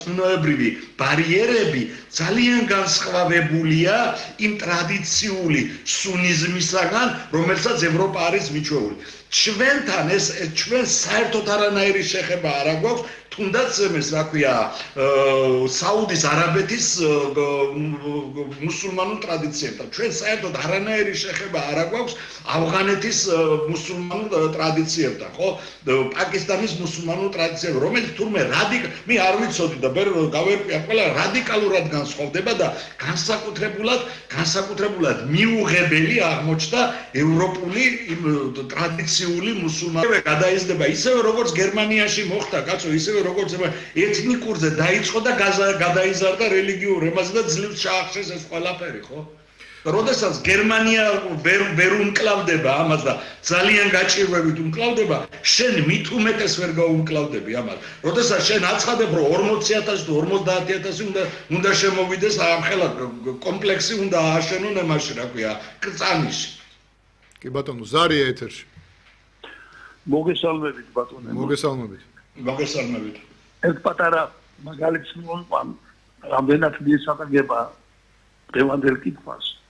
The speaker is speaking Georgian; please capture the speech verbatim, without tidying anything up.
ნოებრივი ბარიერები ძალიან განსხვავებულია იმ ტრადიციული სუნიზმისაგან, რომელსაც ევროპა არის მიჩვეული. ჩვენთან ეს ჩვენ საერთოდ არანაირი შეხება არ აქვს, თუნდაც ეს რა ქვია, საუდის არაბეთის მუსულმანურ ტრადიციებთან. ჩვენ საერთოდ არანაირი შეხება არ აქვს ავღანეთის მუსულმანურ ტრადიციებთან, ხო? პაკისტანის მუსულმანურ ტრადიციებთან, რომელიც თურმე რადიკ მე არ ვიცოდი და ვერ გავერკვია, ყველა რადიკალურად განსხვავდება და განსაკუთრებულად, განსაკუთრებულად მიუღებელი აღმოჩნდა ევროპული ტრადიციული მუსულმანები გადაიზრდება ისევე როგორც გერმანიაში მოხდა, კაცო, ისევე როგორც ეთნიკურზე დაიწყო და გადაიზარდა რელიგიურ ემაზე და ძლივს ჩაახშეს ეს ყველაფერი, ხო? როდესაც გერმანია ვერ ვერ უმკლავდება ამას და ძალიან გაჭირვებით უმკლავდება, შენ მით უმეტეს ვერ გაუმკლავდები ამას. როდესაც შენ აცხადებ, რომ ორმოცი ათასი თუ ორმოცდაათი ათასი უნდა უნდა შემოვიდეს ამხელა კომპლექსი უნდა ააშენონ ამაში, რა ქვია, კრწანიში. კი ბატონო, ზარია ეთერში. მოგესალმებით ბატონო. მოგესალმებით. მოგესალმებით. ეს პატარა მაგალითს მოვიყვან, რამდენად მიესადაგება დღევანდელ კითხვას.